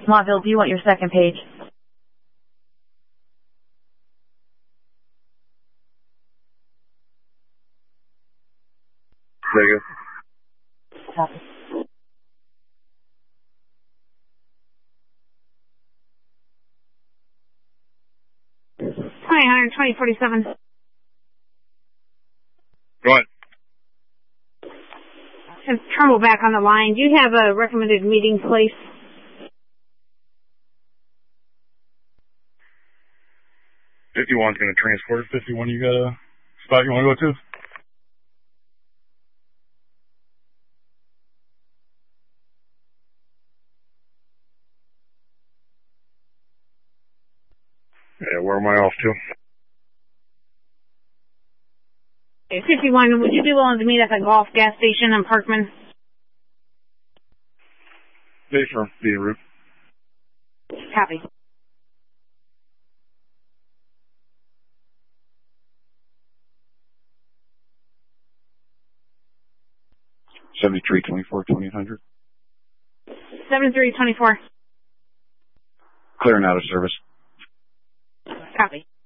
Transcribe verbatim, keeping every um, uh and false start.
Swatville, do you want your second page? There you go. Copy. Twenty, one hundred twenty, forty-seven. Go ahead. Have Trumbull back on the line. Do you have a recommended meeting place? fifty-one's going to transport. fifty-one, you got a spot you want to go to? Yeah, where am I off to? Okay, fifty-one, would you be willing to meet at the golf gas station in Parkman? Stay for the route. Copy. seventy-three, twenty-four, twenty-eight hundred. seventy-three twenty-four. Clearing out of service. Copy.